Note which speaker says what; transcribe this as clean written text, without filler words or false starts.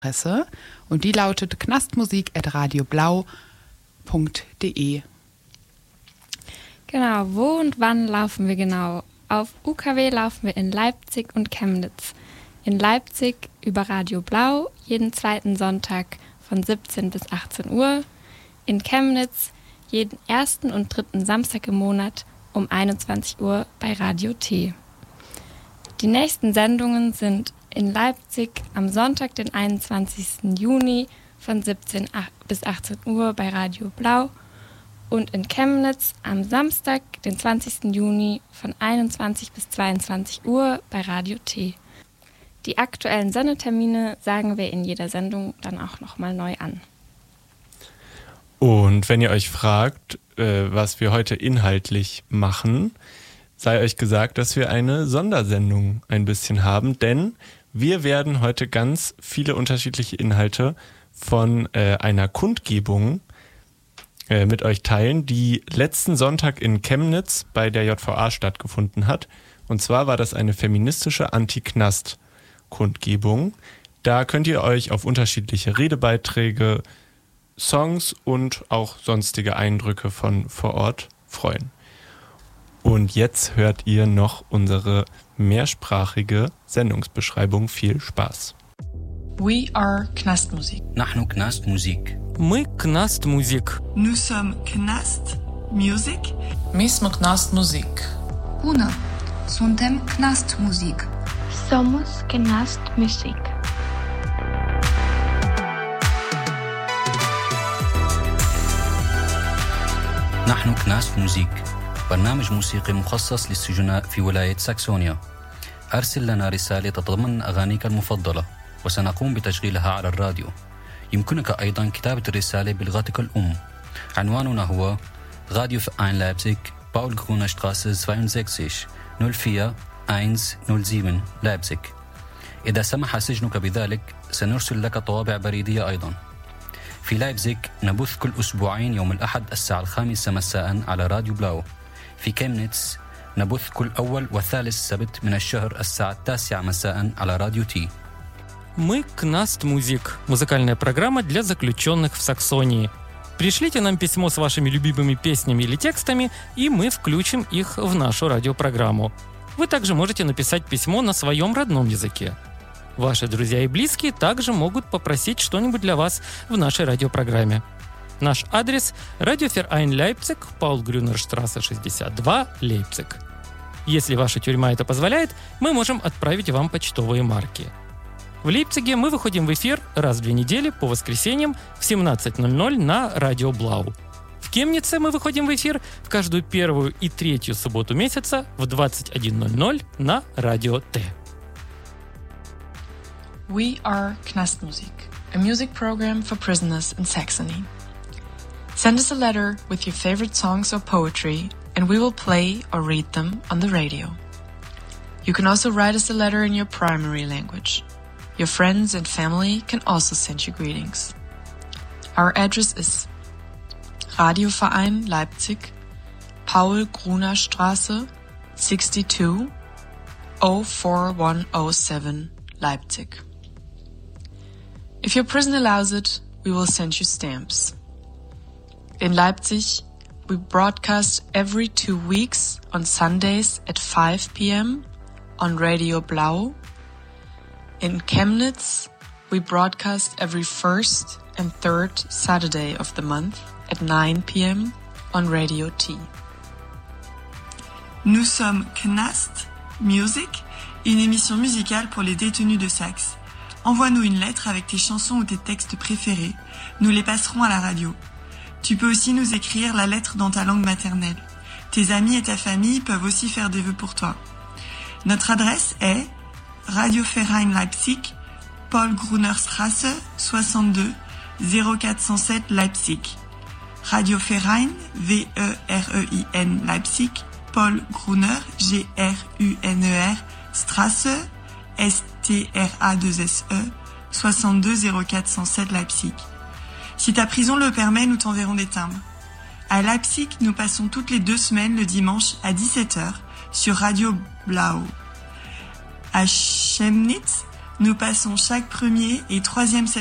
Speaker 1: Adresse und die lautet knastmusik@radioblau.de.
Speaker 2: Genau, wo und wann laufen wir genau? Auf UKW laufen wir in Leipzig und Chemnitz. In Leipzig über Radio Blau jeden zweiten Sonntag von 17 bis 18 Uhr. In Chemnitz jeden ersten und dritten Samstag im Monat um 21 Uhr bei Radio T. Die nächsten Sendungen sind in Leipzig am Sonntag, den 21. Juni von 17 bis 18 Uhr bei Radio Blau und in Chemnitz am Samstag, den 20. Juni von 21 bis 22 Uhr bei Radio T. Die aktuellen Sendetermine sagen wir in jeder Sendung dann auch nochmal neu an.
Speaker 3: Und wenn ihr euch fragt, was wir heute inhaltlich machen, sei euch gesagt, dass wir eine Sondersendung ein bisschen haben, denn wir werden heute ganz viele unterschiedliche Inhalte von einer Kundgebung mit euch teilen, die letzten Sonntag in Chemnitz bei der JVA stattgefunden hat. Und zwar war das eine feministische Anti-Knast-Kundgebung. Da könnt ihr euch auf unterschiedliche Redebeiträge, Songs und auch sonstige Eindrücke von vor Ort freuen. Und jetzt hört ihr noch unsere mehrsprachige Sendungsbeschreibung. Viel Spaß.
Speaker 4: We are Knastmusik.
Speaker 5: نحن كناست موزيك.
Speaker 6: Мы Knast Musik.
Speaker 4: Nous sommes Knast Music.
Speaker 7: Mi smo Knast Musik.
Speaker 8: Bună! Suntem Knast Musik.
Speaker 9: Somos Knast Musik.
Speaker 5: نحن كناست موزيك، برنامج موسيقي مخصص للسجناء في ولاية ساكسونيا. أرسل لنا رسالة تتضمن أغانيك المفضلة وسنقوم بتشغيلها على الراديو. يمكنك أيضا كتابة الرسالة بلغتك الأم. عنواننا هو راديو فيراين لايبزيغ باول غرونا شتراسه 62 04107 لايبزيغ. إذا سمح سجنك بذلك سنرسل لك طوابع بريدية أيضا. في لايبزيغ نبث كل أسبوعين يوم الأحد الساعة 5 مساء على راديو بلاو. في كيمنيتس نبث كل أول وثالث سبت من الشهر الساعة 9 مساء على راديو تي.
Speaker 6: Мы Knast Musik, музыкальная программа для заключенных в Саксонии. Пришлите нам письмо с вашими любимыми песнями или текстами, и мы включим их в нашу радиопрограмму. Вы также можете написать письмо на своем родном языке. Ваши друзья и близкие также могут попросить что-нибудь для вас в нашей радиопрограмме. Наш адрес – Радио Фераин Лейпциг, Паул Грюнерштрассе 62, Лейпциг. Если ваша тюрьма это позволяет, мы можем отправить вам почтовые марки. В Лейпциге мы выходим в эфир раз в 2 недели по воскресеньям в 17:00 на Радио Блау. В Кемнице мы выходим в эфир в каждую первую и третью субботу месяца в 21:00 на Радио Т.
Speaker 4: We are Knastmusik, a music program for prisoners in Saxony. Send us a letter with your favorite songs or poetry, and we will play or read them on the radio. You can also write us a letter in your primary language. Your friends and family can also send you greetings. Our address is Radioverein Leipzig, Paul-Gruner-Straße 62 04107 Leipzig. If your prison allows it, we will send you stamps. In Leipzig, we broadcast every 2 weeks on Sundays at 5 p.m. on Radio Blau. In Chemnitz, we broadcast every first and third Saturday of the month at 9 p.m. on Radio T.
Speaker 10: Nous sommes Knast Music, une émission musicale pour les détenus de Saxe. Envoie-nous une lettre avec tes chansons ou tes textes préférés. Nous les passerons à la radio. Tu peux aussi nous écrire la lettre dans ta langue maternelle. Tes amis et ta famille peuvent aussi faire des vœux pour toi. Notre adresse est Radio Verein Leipzig, Paul Grunerstrasse 62 0407 Leipzig. Radio Verein, V-E-R-E-I-N Leipzig, Paul Gruner, G-R-U-N-E-R, Strasse, S-T-R-A-2-S-E, 62 0407 Leipzig. Si ta prison le permet, nous t'enverrons des timbres. À Leipzig, nous passons toutes les 2 semaines le dimanche à 17h sur Radio Blau. À Chemnitz, Nous passons chaque 1er et 3e septembre